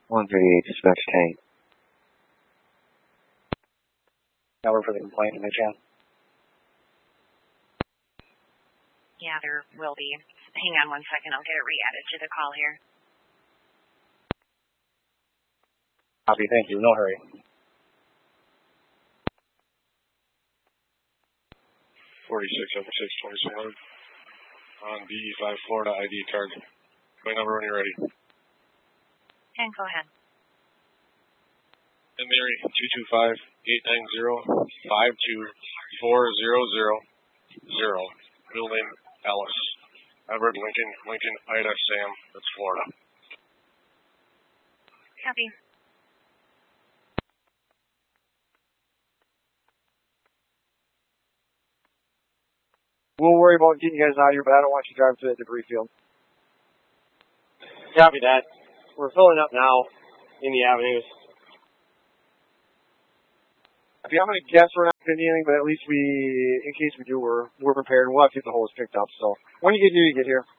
138, dispatch tank. Number for the complaint, if they can. Yeah, there will be. Hang on one second. I'll get it re-added to the call here. Copy, thank you. No hurry. (467627) on BE5 Florida ID card. My number when you're ready. And go ahead. And Mary, 225-890-52400. Middle name, Alice. Everett, Lincoln, Ida, Sam. That's Florida. Copy. We'll worry about getting you guys out of here, but I don't want you driving to the debris field. Copy that. We're filling up now in the avenues. I'm going to guess we're not going to do anything, but at least in case we do, we're prepared. We'll have to get the hose picked up. So when you get here, you get here.